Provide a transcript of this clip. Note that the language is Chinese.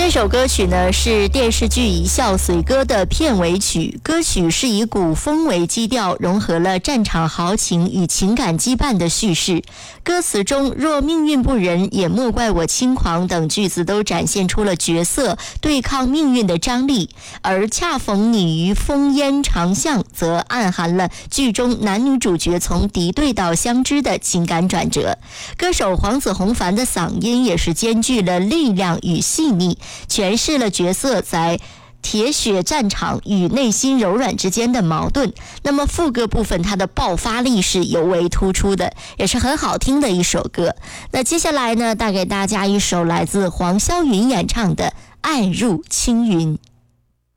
这首歌曲呢是电视剧《一笑随歌》的片尾曲，歌曲是以古风为基调，融合了战场豪情与情感羁绊的叙事。歌词中若命运不仁，也莫怪我轻狂等句子都展现出了角色对抗命运的张力，而恰逢你于烽烟长巷，则暗含了剧中男女主角从敌对到相知的情感转折。歌手黄子弘凡的嗓音也是兼具了力量与细腻，诠释了角色在铁血战场与内心柔软之间的矛盾。那么副歌部分它的爆发力是尤为突出的，也是很好听的一首歌。那接下来呢，带给大家一首来自黄霄云演唱的《爱入青云》。